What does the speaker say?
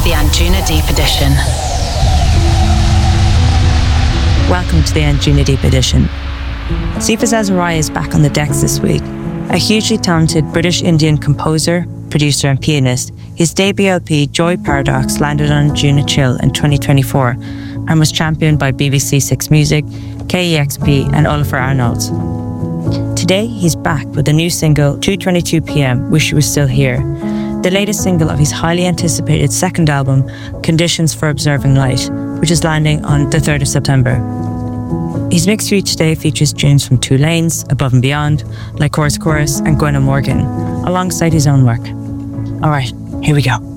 the Anjuna Deep Edition. Welcome to the Anjuna Deep Edition. Sifas Azariah is back on the decks this week. A hugely talented British-Indian composer, producer and pianist, his debut LP Joy Paradox landed on Anjuna Chill in 2024 and was championed by BBC Six Music, KEXP and Oliver Arnolds. Today he's back with a new single, 2:22pm, Wish You Were Still Here, the latest single of his highly anticipated second album, Conditions for Observing Light, which is landing on the 3rd of September. His mix for you today features tunes from Two Lanes, Above and Beyond, Like Chorus Chorus and Gwenna Morgan, alongside his own work. Alright, here we go.